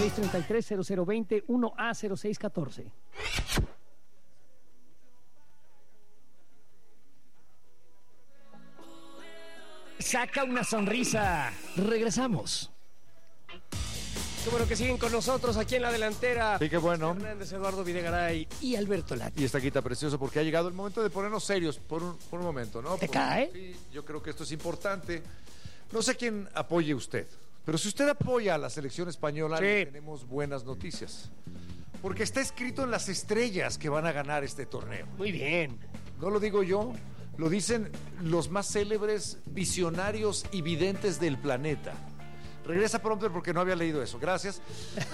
633-0020, 1A0614. Saca una sonrisa. Regresamos. Qué bueno que siguen con nosotros aquí en la delantera. Sí, qué bueno. Hernández, Eduardo Videgaray y Alberto Lati. Y esta quita precioso porque ha llegado el momento de ponernos serios por un momento, ¿no? ¿Te cae? Sí, yo creo que esto es importante. No sé quién apoye usted, pero si usted apoya a la selección española, sí, tenemos buenas noticias. Porque está escrito en las estrellas que van a ganar este torneo. Muy bien. No lo digo yo, lo dicen los más célebres visionarios y videntes del planeta. Regresa pronto porque no había leído eso. Gracias.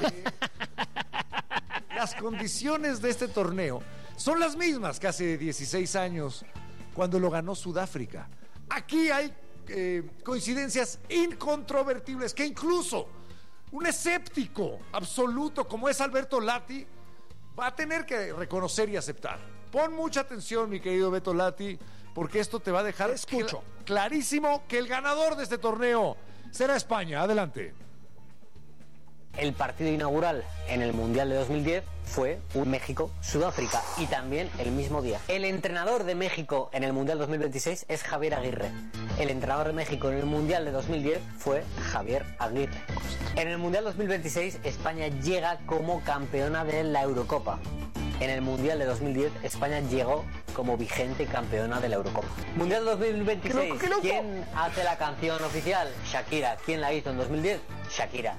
Las condiciones de este torneo son las mismas que hace 16 años cuando lo ganó Sudáfrica. Aquí hay coincidencias incontrovertibles que incluso un escéptico absoluto como es Alberto Lati va a tener que reconocer y aceptar. Pon mucha atención, mi querido Beto Lati, porque esto te va a dejar clarísimo que el ganador de este torneo será España. Adelante. El partido inaugural en el Mundial de 2010 fue un México-Sudáfrica y también el mismo día. El entrenador de México en el Mundial 2026 es Javier Aguirre. El entrenador de México en el Mundial de 2010 fue Javier Aguirre. En el Mundial 2026 España llega como campeona de la Eurocopa. En el Mundial de 2010 España llegó como vigente campeona de la Eurocopa. Mundial 2026, ¿quién hace la canción oficial? Shakira. ¿Quién la hizo en 2010? Shakira.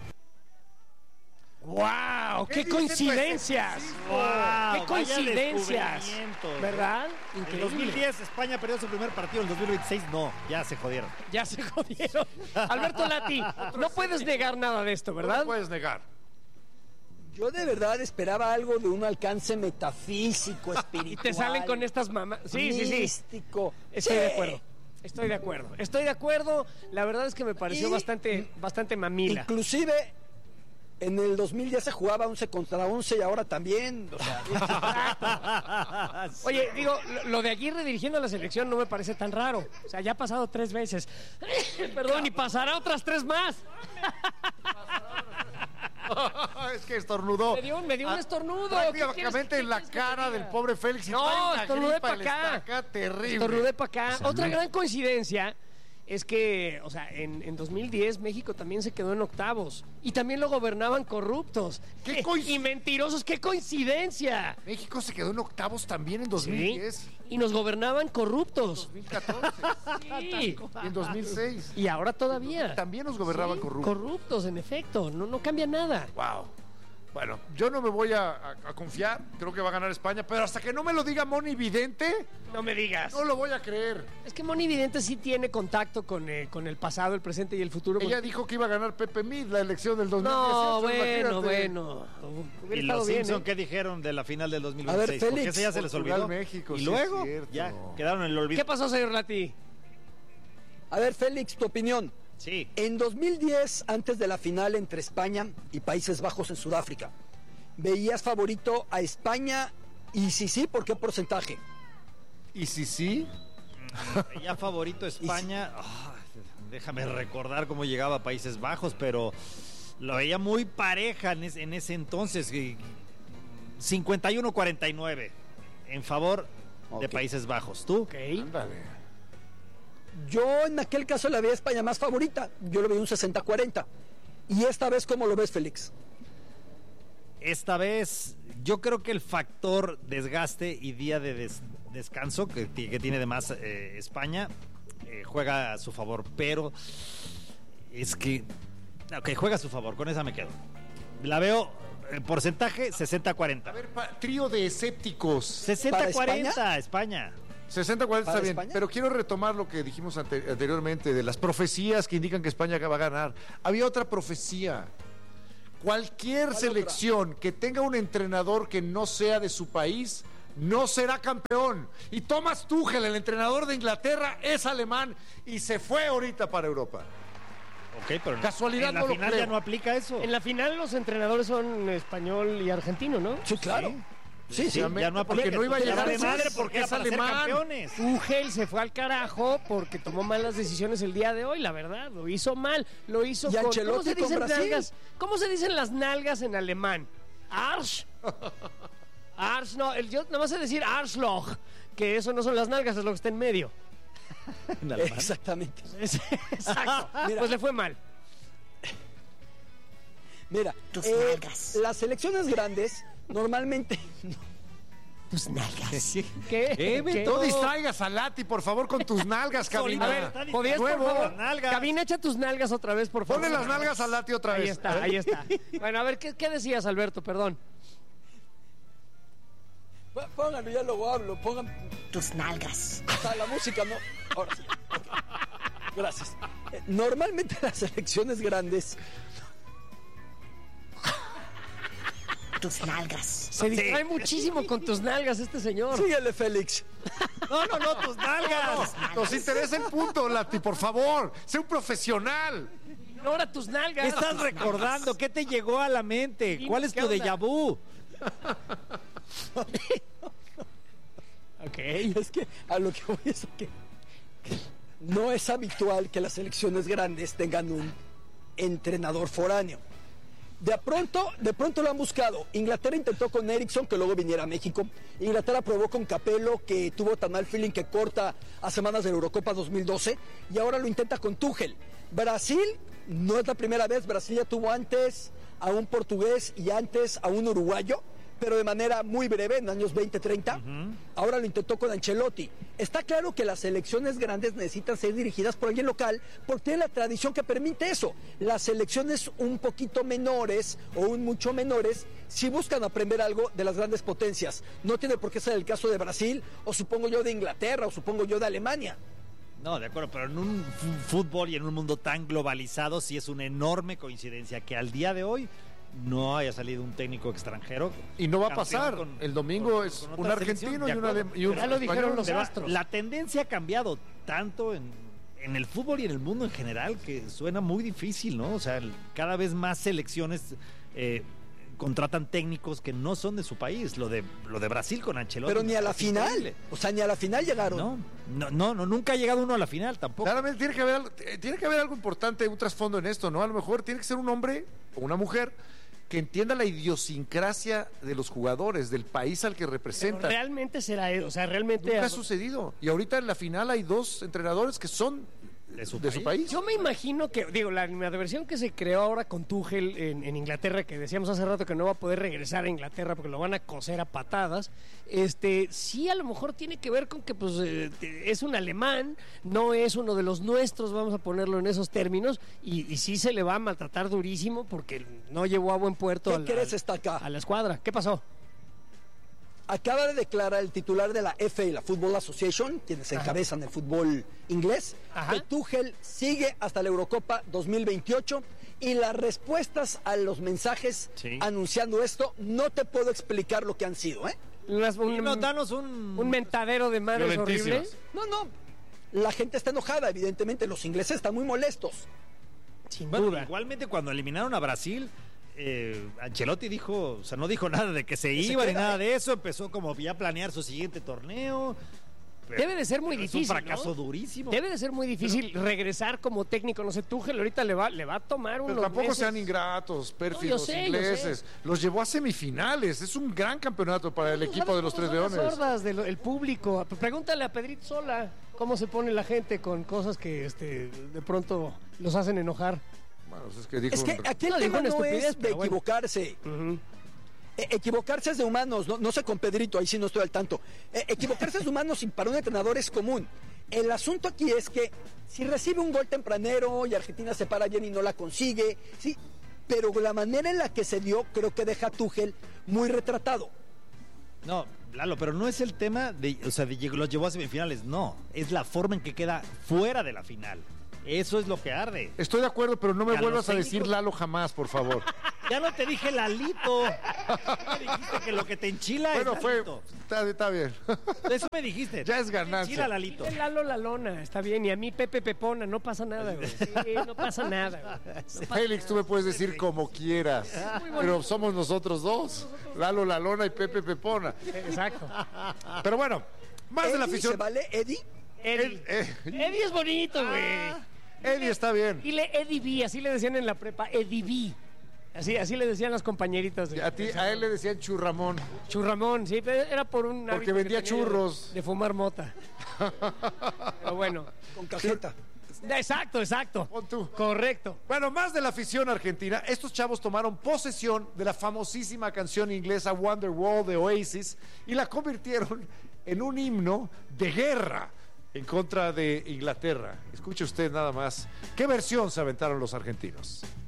¡Wow! ¡Qué coincidencias! Wow, ¡Qué coincidencias! ¿Verdad? En 2010 España perdió su primer partido, en 2026 no, ya se jodieron. Ya se jodieron. Alberto Lati, no puedes negar nada de esto, ¿verdad? No puedes negar. Yo de verdad esperaba algo de un alcance metafísico, espiritual. Y te salen con estas mamás. Sí, místico. Estoy de acuerdo. Estoy de acuerdo. La verdad es que me pareció bastante mamila. Inclusive en el 2010 se jugaba 11 contra 11 y ahora también. O sea, Oye, digo, lo de Aguirre dirigiendo a la selección no me parece tan raro. O sea, ya ha pasado 3 veces. Perdón, y pasará otras 3 más. Es que estornudó. Me dio un estornudo. Prácticamente en la cara del pobre Félix. No, estornudé para acá. Terrible. Estornudé para acá. O sea, otra gran coincidencia es que, o sea, en 2010 México también se quedó en octavos. Y también lo gobernaban corruptos. Y mentirosos. ¡Qué coincidencia! México se quedó en octavos también en 2010. ¿Sí? Y nos gobernaban corruptos. 2014. Sí. En 2006. Y ahora todavía. También nos gobernaban corruptos. Corruptos, en efecto. No cambia nada. Wow. Bueno, yo no me voy a confiar. Creo que va a ganar España. Pero hasta que no me lo diga Moni Vidente, no me digas. No lo voy a creer. Es que Moni Vidente sí tiene contacto con el pasado, el presente y el futuro. Ella dijo que iba a ganar Pepe Mid la elección del 2018. No, bueno. ¿Y los Simpson qué dijeron de la final del 2026? A ver, Félix. Porque ese ya se les olvidó. México, y sí, luego ya quedaron en el olvido. ¿Qué pasó, señor Lati? A ver, Félix, tu opinión. Sí. En 2010, antes de la final entre España y Países Bajos en Sudáfrica, ¿veías favorito a España? Y si sí, ¿por qué porcentaje? ¿Y si sí? Ya favorito España. Déjame recordar cómo llegaba a Países Bajos, pero lo veía muy pareja en ese entonces. 51-49 en favor de Países Bajos. ¿Tú? Ok. Ándale. Yo en aquel caso la veía a España más favorita. Yo lo veía un 60-40. ¿Y esta vez cómo lo ves, Félix? Esta vez yo creo que el factor desgaste y día de descanso que tiene además España juega a su favor, pero es que juega a su favor, con esa me quedo. La veo en porcentaje 60-40. A ver, trío de escépticos. 60-40 España. 60-40 está bien, España? pero quiero retomar lo que dijimos anteriormente de las profecías que indican que España va a ganar. Había otra profecía. Cualquier selección que tenga un entrenador que no sea de su país no será campeón. Y Thomas Tuchel, el entrenador de Inglaterra, es alemán y se fue ahorita para Europa. Ok, pero Casualidad en la no lo final creo. ya no aplica eso. En la final los entrenadores son español y argentino, ¿no? Sí, claro. Sí. Sí, sí. Ya no Porque no iba a Ya llegar vale ese- madre porque porque era es para ser alemán. campeones. Tuchel se fue al carajo porque tomó malas decisiones el día de hoy, la verdad. Lo hizo mal. Lo hizo Y con... ¿Cómo Ancelotti se con dicen Brasil. nalgas? ¿Cómo se dicen las nalgas en alemán? Arsch. Arsch, no. Yo nada más sé decir Arschloch, que eso no son las nalgas, es lo que está en medio. En alemán. Exactamente. Exacto. Mira. Pues le fue mal. Mira, Tus nalgas. las selecciones grandes normalmente... Tus nalgas. ¿Qué? ¿Qué, Beto? No distraigas a Lati, por favor, con tus nalgas, cabina. A ver, ¿podías, por Nuevo. favor? Nalgas. Cabina, echa tus nalgas otra vez, por favor. Ponle las nalgas a Lati otra vez. Ahí está, ahí está. Bueno, a ver, ¿qué decías, Alberto? Perdón. Pónganlo, ya luego hablo, pongan Tus nalgas. la música, ¿no? Ahora sí. Ok. Gracias. Normalmente las selecciones grandes Tus nalgas. Se distrae muchísimo con tus nalgas este señor. Síguele, Félix. No, tus nalgas. Nos interesa el punto, Lati, por favor. Sé un profesional. Ignora tus nalgas. ¿Qué estás recordando? ¿Qué te llegó a la mente? ¿Cuál es ¿Qué tu onda? déjà vu? Ok. Es que a lo que voy es que no es habitual que las selecciones grandes tengan un entrenador foráneo. De pronto lo han buscado. Inglaterra intentó con Eriksson que luego viniera a México. Inglaterra probó con Capello, que tuvo tan mal feeling que corta a semanas de la Eurocopa 2012. Y ahora lo intenta con Tuchel. Brasil no es la primera vez. Brasil ya tuvo antes a un portugués y antes a un uruguayo, pero de manera muy breve, en años 20-30. Ahora lo intentó con Ancelotti. Está claro que las selecciones grandes necesitan ser dirigidas por alguien local porque tiene la tradición que permite eso. Las selecciones un poquito menores o un mucho menores sí buscan aprender algo de las grandes potencias. No tiene por qué ser el caso de Brasil, o supongo yo de Inglaterra, o supongo yo de Alemania. No, de acuerdo, pero en un fútbol y en un mundo tan globalizado sí es una enorme coincidencia que al día de hoy no haya salido un técnico extranjero. Y no va a campeón pasar. con- El domingo con- es con un otra argentino selección, y de un, acuerdo. y un Ya lo dijeron español. los Pero astros. la tendencia ha cambiado tanto en el fútbol y en el mundo en general que suena muy difícil, ¿no? O sea, cada vez más selecciones contratan técnicos que no son de su país. Lo de Brasil con Ancelotti. Pero ni a la es final. increíble. O sea, ni a la final llegaron. No, nunca ha llegado uno a la final tampoco. Claramente tiene que haber algo importante, un trasfondo en esto, ¿no? A lo mejor tiene que ser un hombre o una mujer que entienda la idiosincrasia de los jugadores, del país al que Pero representa. realmente será eso. O sea, realmente. Nunca ha sucedido. Y ahorita en la final hay dos entrenadores que son ¿De su país. Yo me imagino que, digo, la versión que se creó ahora con Tuchel en Inglaterra, que decíamos hace rato que no va a poder regresar a Inglaterra porque lo van a coser a patadas, sí a lo mejor tiene que ver con que pues es un alemán, no es uno de los nuestros, vamos a ponerlo en esos términos, y sí se le va a maltratar durísimo porque no llevó a buen puerto ¿Qué crees está acá? a la escuadra. ¿Qué pasó? Acaba de declarar el titular de la FA, la Football Association, quienes encabezan el fútbol inglés, Ajá. que Tuchel sigue hasta la Eurocopa 2028, y las respuestas a los mensajes Sí. anunciando esto, no te puedo explicar lo que han sido, ¿eh? Danos un mentadero de madres horrible. No, la gente está enojada, evidentemente, los ingleses están muy molestos. Sin Bueno, duda. igualmente cuando eliminaron a Brasil, Ancelotti dijo, o sea, no dijo nada de que se iba ni queda, nada de eso, empezó como ya a planear su siguiente torneo. Debe de ser muy Pero difícil, Es un fracaso ¿no? durísimo. Debe de ser muy difícil regresar como técnico, no sé, Tuchel ahorita le va a tomar unos Pero tampoco meses. sean ingratos, pérfidos, No, yo sé, ingleses. Los llevó a semifinales. Es un gran campeonato para el equipo de los Tres Son las Leones. hordas el público. Pregúntale a Pedrito Sola cómo se pone la gente con cosas que de pronto los hacen enojar. Bueno, es que dijo Es que un- aquí el No, dijo tema una no estupidez, es de pero bueno. equivocarse. Equivocarse es de humanos, no sé con Pedrito, ahí sí no estoy al tanto. Equivocarse es de humanos y para un entrenador es común. El asunto aquí es que si recibe un gol tempranero y Argentina se para bien y no la consigue, sí, pero la manera en la que se dio creo que deja a Tuchel muy retratado. No, Lalo, pero no es el tema de, o sea, los llevó a semifinales, no, es la forma en que queda fuera de la final. Eso es lo que arde. Estoy de acuerdo, pero no me A vuelvas los a decir técnicos- Lalo jamás, por favor. Ya no te dije Lalito. Me dijiste que lo que te enchila Bueno, es fue. Lalito. Está bien. Eso me dijiste. Ya es Te ganancia. enchila Lalito. Dile Lalo la lona, está bien. Y a mí Pepe Pepona, no pasa nada, güey. Sí, no pasa nada, güey. No pasa Félix, tú me puedes decir como quieras, pero somos nosotros dos, Lalo La Lona y Pepe Pepona. nada. Exacto. Pero bueno, más de la Eddie, afición. ¿se vale, Eddie? Eddie. Eddie Eddie es bonito, güey. está bien. Dile Eddie B, así le decían en la prepa, Eddie B. Así le decían las compañeritas. A él le decían Churramón. Churramón, sí, pero era por un Porque hábito que vendía tenía churros. de fumar mota. Pero bueno. Con cajeta. Exacto. Pon tú. Correcto. Bueno, más de la afición argentina, estos chavos tomaron posesión de la famosísima canción inglesa Wonderwall de Oasis y la convirtieron en un himno de guerra en contra de Inglaterra. Escuche usted nada más. ¿Qué versión se aventaron los argentinos?